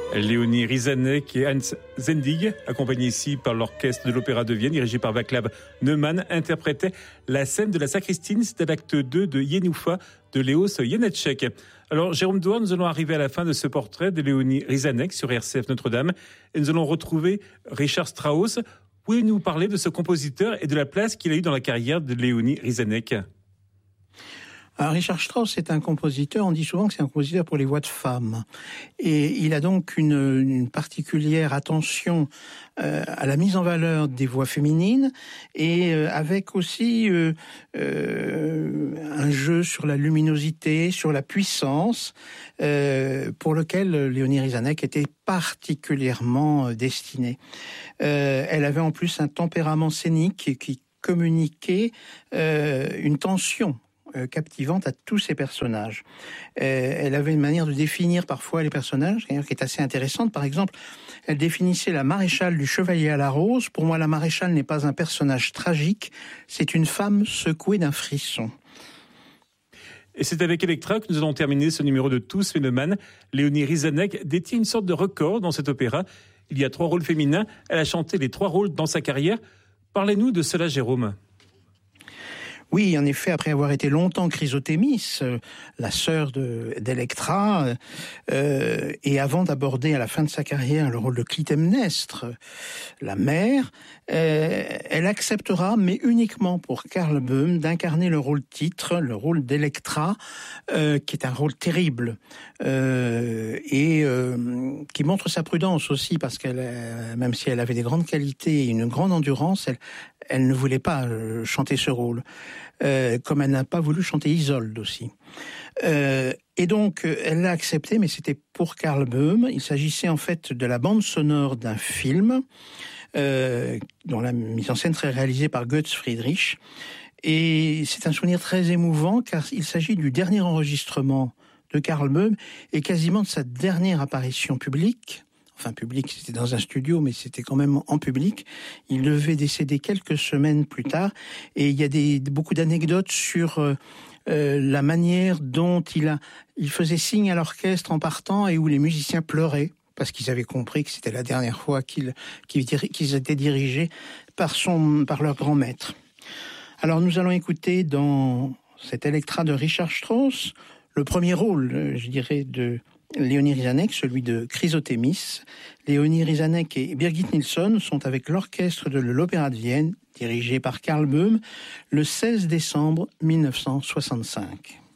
Léonie Rizanek et Hans Zendig, accompagnés ici par l'orchestre de l'Opéra de Vienne, dirigé par Václav Neumann, interprétaient la scène de la Sacristine, c'était l'acte 2 de Jenůfa de Leos Janáček. Alors, Jérôme Douard, nous allons arriver à la fin de ce portrait de Léonie Rizanek sur RCF Notre-Dame et nous allons retrouver Richard Strauss. Pouvez-vous nous parler de ce compositeur et de la place qu'il a eue dans la carrière de Léonie Rizanek? Alors, Richard Strauss est un compositeur, on dit souvent que c'est un compositeur pour les voix de femmes. Et il a donc une particulière attention à la mise en valeur des voix féminines et avec aussi un jeu sur la luminosité, sur la puissance, pour lequel Léonie Rizanek était particulièrement destinée. Elle avait en plus un tempérament scénique qui communiquait une tension captivante à tous ces personnages. Elle avait une manière de définir parfois les personnages qui est assez intéressante. Par exemple, elle définissait la maréchale du Chevalier à la Rose. Pour moi, la maréchale n'est pas un personnage tragique, c'est une femme secouée d'un frisson. Et c'est avec Elektra que nous allons terminer ce numéro de Tous Phénomènes. Léonie Rizanek détient une sorte de record dans cet opéra. Il y a 3 rôles féminins. Elle a chanté les 3 rôles dans sa carrière. Parlez-nous de cela, Jérôme. Oui, en effet, après avoir été longtemps Chrysothémis, la sœur d'Electra, et avant d'aborder à la fin de sa carrière le rôle de Clytemnestre, la mère, elle acceptera, mais uniquement pour Karl Böhm, d'incarner le rôle titre, le rôle d'Electra, qui est un rôle terrible, et qui montre sa prudence aussi, parce qu'elle, même si elle avait des grandes qualités et une grande endurance, elle ne voulait pas chanter ce rôle. Comme elle n'a pas voulu chanter Isolde aussi. Et donc, elle l'a accepté, mais c'était pour Karl Böhm. Il s'agissait en fait de la bande sonore d'un film, dont la mise en scène serait réalisée par Götz Friedrich. Et c'est un souvenir très émouvant, car il s'agit du dernier enregistrement de Karl Böhm, et quasiment de sa dernière apparition publique. Enfin, public, c'était dans un studio, mais c'était quand même en public. Il devait décéder quelques semaines plus tard. Et il y a beaucoup d'anecdotes sur la manière dont il faisait signe à l'orchestre en partant et où les musiciens pleuraient, parce qu'ils avaient compris que c'était la dernière fois qu'ils étaient dirigés par leur grand maître. Alors, nous allons écouter dans cet Elektra de Richard Strauss, le premier rôle, je dirais, de Léonie Rizanek, celui de Chrysothémis. Léonie Rizanek et Birgit Nilsson sont avec l'orchestre de l'Opéra de Vienne, dirigé par Karl Böhm, le 16 décembre 1965.